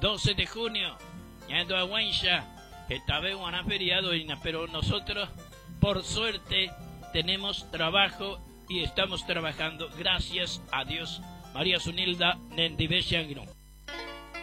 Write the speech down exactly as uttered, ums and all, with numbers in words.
doce de junio, yendo a Huancha, esta vez van a feriado, pero nosotros, por suerte, tenemos trabajo y estamos trabajando, gracias a Dios. María Sunilda Nendivesiangno.